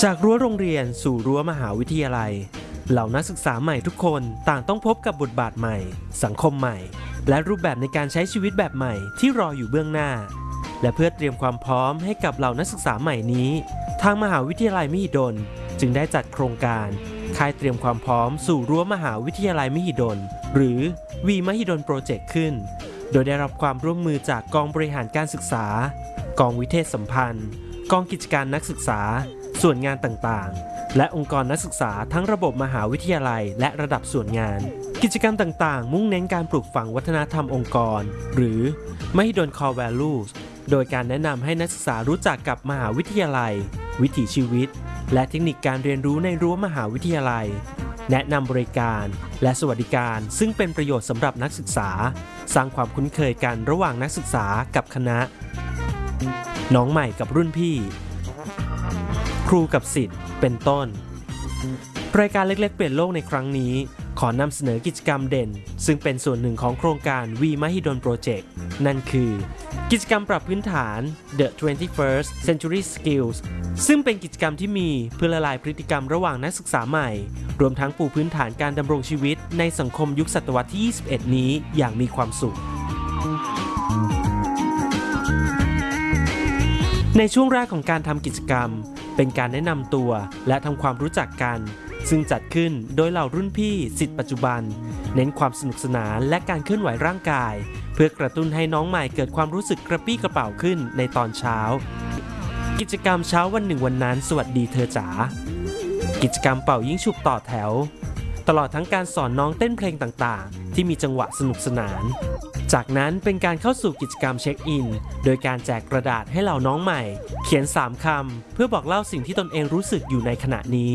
จากรั้วโรงเรียนสู่รั้วมหาวิทยาลัยเหล่านักศึกษาใหม่ทุกคนต่างต้องพบกับบทบาทใหม่สังคมใหม่และรูปแบบในการใช้ชีวิตแบบใหม่ที่รออยู่เบื้องหน้าและเพื่อเตรียมความพร้อมให้กับเหล่านักศึกษาใหม่นี้ทางมหาวิทยาลัยมหิดลจึงได้จัดโครงการค่ายเตรียมความพร้อมสู่รั้วมหาวิทยาลัยมหิดลหรือวีมหิดลโปรเจกต์ขึ้นโดยได้รับความร่วมมือจากกองบริหารการศึกษากองวิเทศสัมพันธ์กองกิจการนักศึกษาส่วนงานต่างๆและองค์กรนักศึกษาทั้งระบบมหาวิทยาลัยและระดับส่วนงานกิจกรรมต่างๆมุ่งเน้นการปลูกฝังวัฒนธรรมองค์กรหรือ Mahidol Core Values โดยการแนะนำให้นักศึกษารู้จักกับมหาวิทยาลัยวิถีชีวิตและเทคนิคการเรียนรู้ในรั้วมหาวิทยาลัยแนะนำบริการและสวัสดิการซึ่งเป็นประโยชน์สำหรับนักศึกษาสร้างความคุ้นเคยกันระหว่างนักศึกษากับคณะน้องใหม่กับรุ่นพี่ครูกับศิษย์เป็นต้นรายการเล็กๆเปลี่ยนโลกในครั้งนี้ขอนำเสนอกิจกรรมเด่นซึ่งเป็นส่วนหนึ่งของโครงการ We Mahidol Project นั่นคือกิจกรรมปรับพื้นฐาน The 21st Century Skills ซึ่งเป็นกิจกรรมที่มีเพื่อละลายพฤติกรรมระหว่างนักศึกษาใหม่รวมทั้งปูพื้นฐานการดำรงชีวิตในสังคมยุคศตวรรษที่ 21 นี้อย่างมีความสุขในช่วงแรกของการทำกิจกรรมเป็นการแนะนำตัวและทำความรู้จักกันซึ่งจัดขึ้นโดยเหล่ารุ่นพี่ศิษย์ปัจจุบันเน้นความสนุกสนานและการเคลื่อนไหวร่างกายเพื่อกระตุ้นให้น้องใหม่เกิดความรู้สึกกระปี้กระเป๋าขึ้นในตอนเช้ากิจกรรมเช้าวันหนึ่งวันนั้นสวัสดีเธอจ๋ากิจกรรมเป่ายิงฉุบต่อแถวตลอดทั้งการสอนน้องเต้นเพลงต่างๆที่มีจังหวะสนุกสนานจากนั้นเป็นการเข้าสู่กิจกรรมเช็คอินโดยการแจกกระดาษให้เหล่าน้องใหม่เขียน3 คำเพื่อบอกเล่าสิ่งที่ตนเองรู้สึกอยู่ในขณะนี้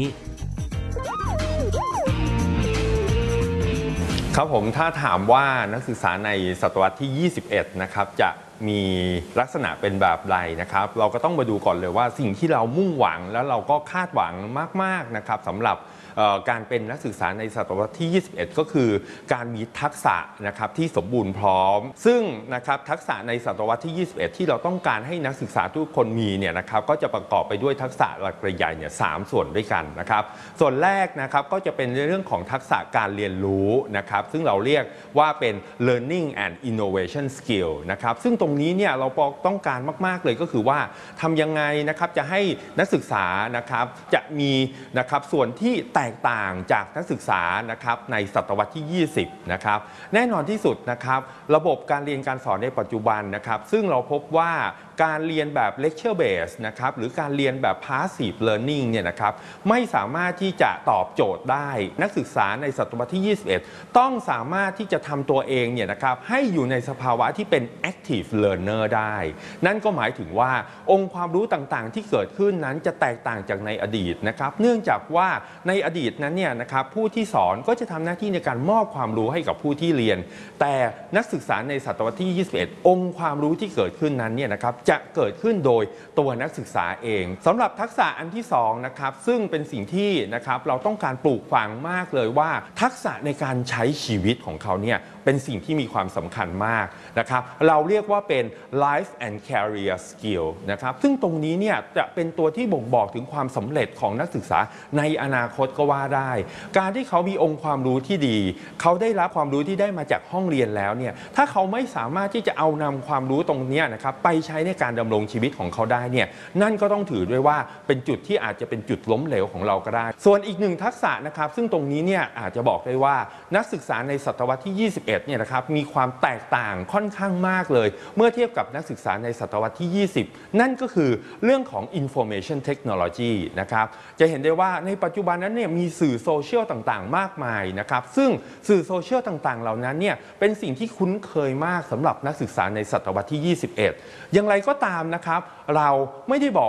ครับผมถ้าถามว่านักศึกษาในศตวรรษที่ 21 นะครับจะมีลักษณะเป็นแบบใดนะครับเราก็ต้องมาดูก่อนเลยว่าสิ่งที่เรามุ่งหวังแล้วเราก็คาดหวังมากๆนะครับสำหรับการเป็นนักศึกษาในศตวรรษที่ 21 ก็คือการมีทักษะนะครับที่สมบูรณ์พร้อมซึ่งนะครับทักษะในศตวรรษที่ 21 ที่เราต้องการให้นักศึกษาทุกคนมีเนี่ยนะครับก็จะประกอบไปด้วยทักษะหลักใหญ่เนี่ย3 ส่วนด้วยกันนะครับส่วนแรกนะครับก็จะเป็นเรื่องของทักษะการเรียนรู้นะครับซึ่งเราเรียกว่าเป็น learning and innovation skill นะครับซึ่งตรงนี้เนี่ยเราต้องการมากๆเลยก็คือว่าทำยังไงนะครับจะให้นักศึกษานะครับจะมีนะครับส่วนที่แตกต่างจากนักศึกษานะครับในศตวรรษที่ 20 นะครับแน่นอนที่สุดนะครับระบบการเรียนการสอนในปัจจุบันนะครับซึ่งเราพบว่าการเรียนแบบ lecture base นะครับหรือการเรียนแบบ passive learning เนี่ยนะครับไม่สามารถที่จะตอบโจทย์ได้นักศึกษาในศตวรรษที่ 21 ต้องสามารถที่จะทำตัวเองเนี่ยนะครับให้อยู่ในสภาวะที่เป็น active learner ได้นั่นก็หมายถึงว่าองค์ความรู้ต่างๆที่เกิดขึ้นนั้นจะแตกต่างจากในอดีตนะครับเนื่องจากว่าในอดีตนั้นเนี่ยนะครับผู้ที่สอนก็จะทำหน้าที่ในการมอบความรู้ให้กับผู้ที่เรียนแต่นักศึกษาในศตวรรษที่ 21 องค์ความรู้ที่เกิดขึ้นนั้นเนี่ยนะครับจะเกิดขึ้นโดยตัวนักศึกษาเองสำหรับทักษะอันที่2นะครับซึ่งเป็นสิ่งที่นะครับเราต้องการปลูกฝังมากเลยว่าทักษะในการใช้ชีวิตของเขาเนี่ยเป็นสิ่งที่มีความสำคัญมากนะครับเราเรียกว่าเป็น life and career skill นะครับซึ่งตรงนี้เนี่ยจะเป็นตัวที่บ่งบอกถึงความสำเร็จของนักศึกษาในอนาคตก็ว่าได้การที่เขามีองค์ความรู้ที่ดีเขาได้รับความรู้ที่ได้มาจากห้องเรียนแล้วเนี่ยถ้าเขาไม่สามารถที่จะเอานำความรู้ตรงนี้นะครับไปใช้ในการดำรงชีวิตของเขาได้เนี่ยนั่นก็ต้องถือด้วยว่าเป็นจุดที่อาจจะเป็นจุดล้มเหลวของเราก็ได้ส่วนอีกหนึ่งทักษะนะครับซึ่งตรงนี้เนี่ยอาจจะบอกได้ว่านักศึกษาในศตวรรษที่ 21 เนี่ยนะครับมีความแตกต่างค่อนข้างมากเลยเมื่อเทียบกับนักศึกษาในศตวรรษที่ 20 นั่นก็คือเรื่องของ information technology นะครับจะเห็นได้ว่าในปัจจุบันนั้นเนี่ยมีสื่อโซเชียลต่างๆมากมายนะครับซึ่งสื่อโซเชียลต่างๆเหล่านั้นเนี่ยเป็นสิ่งที่คุ้นเคยมากสำหรับนักศึกษาในศตวรรษที่ 21 อย่างไรก็ตามนะครับเราไม่ได้บอก